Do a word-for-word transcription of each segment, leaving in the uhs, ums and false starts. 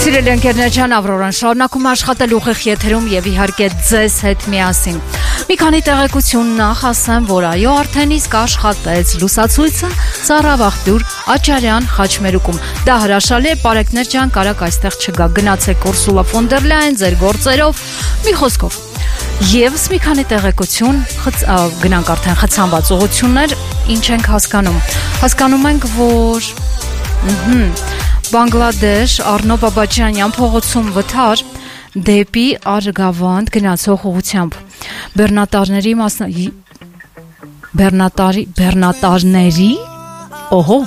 Սիրելի ընկերներ ջան, Ավրորան շարունակում աշխատել ուղիղ եթերում եւ իհարկե ձեզ հետ միասին։ Մի քանի տեղեկություն նախ ասեմ, որ այո, արդեն իսկ աշխատեց լուսացույցը Ծառավաղտյուր Աճարյան խաչմերուկում։ Դա հրաշալի է, պարեկներ ջան, կարակ այստեղ չգա, գնացեք Ուրսուլա ֆոն դեր Լայան ձեր գործերով, մի խոսքով։ Եվս մի քանի տեղեկություն, գնանք արդեն խցանված ուղղություններ, ինչ ենք հասկանում։ Հասկանում ենք, որ Բանգլադեշ Արնո Բաբաջանյան փողոցում վթար դեպի Արգավանդ գնացող ուղղությամբ բեռնատարների մասնա բեռնատարի բեռնատարների օհո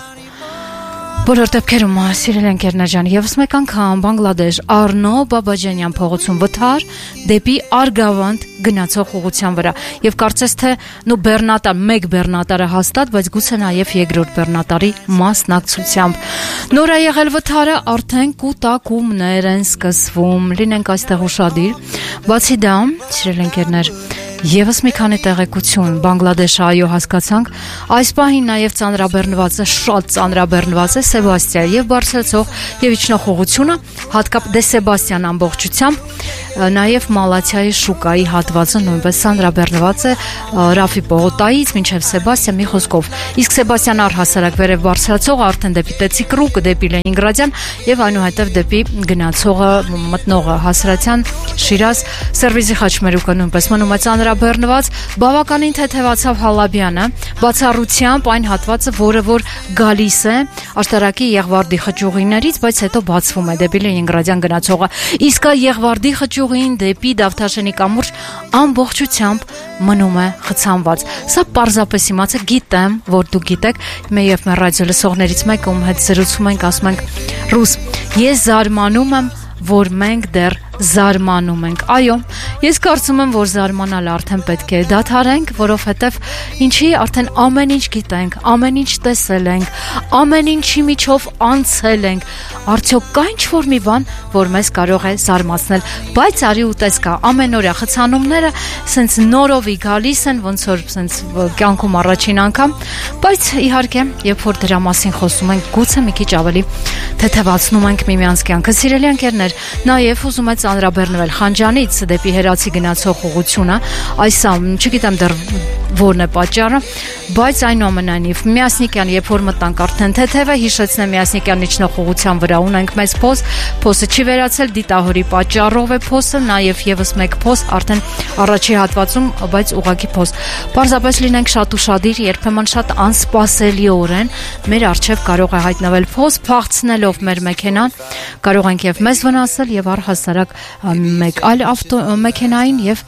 բոլոր դեպքերում սիրելի ընկերներ ջան եւս մեկ անգամ Բանգլադեշ Արնո Բաբաջանյան փողոցում վթար դեպի Արգավանդ գնացող ուղղության վրա եւ կարծես թե նո բեռնատար մեկ բեռնատարը հաստատ բայց գուցե նաեւ երկրորդ բեռնատարի մասնակցությամբ նոր է եղել վթարը արդեն կուտակումներ են սկսվում լինենք այստեղ ուշադիր բացի դա սիրելի ընկերներ Եվս մի քանի տեղեկություն Բանգլադեշը այո հասկացանք այս պահին նաև ծանրաբեռնված է շատ ծանրաբեռնված է Սեբաստիա եւ բարձրացող եւ իջնող ուղղությունը հատկապես դե Սեբաստիան ամբողջությամբ նաև Մալաթիայի շուկայի հատվածը նույնպես ծանրաբեռնված է Ռաֆի պողոտայից մինչև Սեբաստիա մի խոսքով իսկ Սեբաստիան առհասարակ վերև բարձրացող արդեն դեպի Տեցիկրուկ դեպի Լենինգրադյան եւ այնուհետեւ դեպի գնացողը մտնողը Հասրատյան Շիրազ սերվիզի խաչմերուկը նույնպես մնում է ծանրաբեռնված բավականին թեթևացավ Հալաբյանը բացառությամբ այն հատվածը որը որ գալիս է աշտարակի Եղվարդի խճուղիներից բայց հետո բացվում է դեպի Լենինգրադյան գնացողը իսկ Եղվարդի խճուղին դեպի Դավթաշենի կամուրջ ամբողջությամբ մնում է խցանված սա պարզապես իմացեք գիտեմ որ դու գիտեք մեև մեր ռադիո լսողներից մեկը ում հետ զրուցում ենք ասում ենք ռուս ես զարմանում եմ որ մենք դեռ զարմանում ենք այո ես կարծում եմ որ զարմանալ արդեն պետք է դադարենք որովհետև ինչի արդեն ամեն ինչ գիտենք ամեն ինչ տեսել ենք ամեն ինչի միջով անցել ենք արդյոք կա ինչ-որ մի բան որ մեզ կարող է զարմացնել բայց արի ու տես կա ամենօրյա խցանումները սենց նորովի գալիս են ոնց որ սենց կյանքում առաջին անգամ բայց իհարկե երբ որ դրա մասին խոսում ենք գուցե մի քիչ ավելի թեթևացնում ենք միմյանց կյանքը սիրելի ընկերներ նաև ուզում եմ ծանրաբեռնվել Խանջանից դեպի Հերացի գնացող ուղղությունը այս չգիտեմ դեռ որն է պատճառը բայց այնուամենայնիվ Միասնիկյան երբ որ մտանք արդեն թեթև է հիշեցնեմ Միասնիկյան իջնող ուղղության վրա ունենք մեծ փոս փոսը չի վերացել դիտահորի պատճառով է փոսը նաև եւս մեկ փոս արդեն առաջի հատվածում բայց ուղղակի փոս պարզապես լինենք շատ ուշադիր երբեմն շատ անսպասելիորեն մեր առջև կարող է հայտնվել փոս փախցնելով մեր մեքենան կարող ենք եւ մեզ վնասել եւ առհասարակ մեկ այլ ավտո մեքենային եւ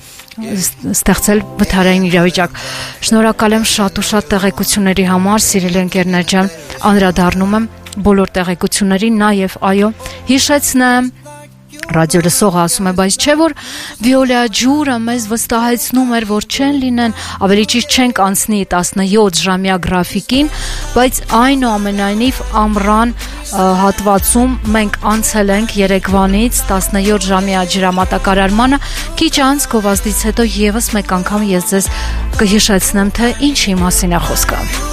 ստեղծել վթարային իրավիճակ շնորհակալ եմ շատ ու շատ տեղեկությունների համար սիրելի ընկերներ ջան անդրադառնում եմ բոլոր տեղեկություններին նաև այո հիշեցնեմ Ռադիո լսողը ասում է, բայց չէ որ Վիոլա ջուրը մեզ վստահեցնում էր, որ չեն լինեն, ավելի ճիշտ չենք անցնի տասնյոթ ժամյա գրաֆիկին, բայց այնուամենայնիվ ամռան հատվածում մենք անցել ենք Երևանից տասնյոթ ժամյա ջրամատակարարմանը, քիչ անց գովազդից հետո եւս մեկ անգամ ես ձեզ կհիշեցնեմ, թե ինչի մասին է խոսքը։